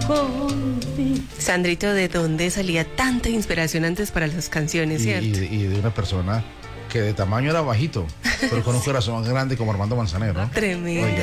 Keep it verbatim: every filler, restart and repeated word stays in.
Sandrito, ¿de dónde salía tanta inspiración antes para las canciones, y, cierto? y, y de una persona que de tamaño era bajito, pero con un corazón grande como Armando Manzanero. Tremendo. Oiga.